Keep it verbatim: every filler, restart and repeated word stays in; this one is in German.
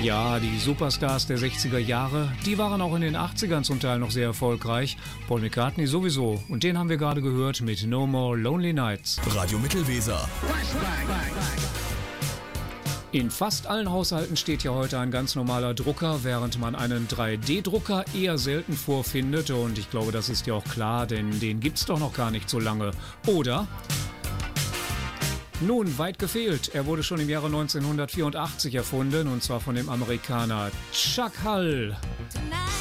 Ja, die Superstars der sechziger Jahre, die waren auch in den achtzigern zum Teil noch sehr erfolgreich. Paul McCartney sowieso. Und den haben wir gerade gehört mit No More Lonely Nights. Radio Mittelweser. In fast allen Haushalten steht ja heute ein ganz normaler Drucker, während man einen drei D Drucker eher selten vorfindet. Und ich glaube, das ist ja auch klar, denn den gibt's doch noch gar nicht so lange. Oder? Nun, weit gefehlt. Er wurde schon im Jahre neunzehnhundertvierundachtzig erfunden, und zwar von dem Amerikaner Chuck Hull. Tonight.